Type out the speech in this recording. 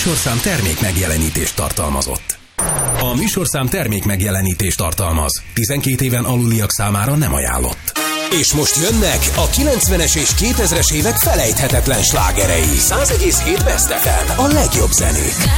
műsorszám termék megjelenítést tartalmazott. A műsorszám termék megjelenítést tartalmaz. 12 éven aluliak számára nem ajánlott. És most jönnek a 90-es és 2000-es évek felejthetetlen slágerei. 100,7 Best FM, a legjobb zenék.